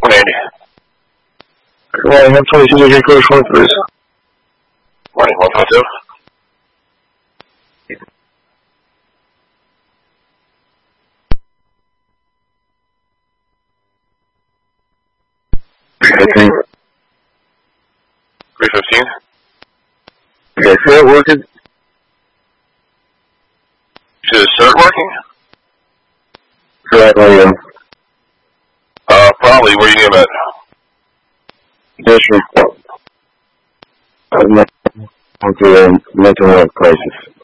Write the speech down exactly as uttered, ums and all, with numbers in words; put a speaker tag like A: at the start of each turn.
A: one eighty.
B: Well, one twenty-two, degree code four, please.
A: Morning, one twenty-two.
B: three fifteen.
A: three fifteen.
B: Okay, see it working?
A: Is cert working?
B: Correct, I am.
A: Uh, probably. Where you need him at?
B: District. I'm not into a mental health crisis.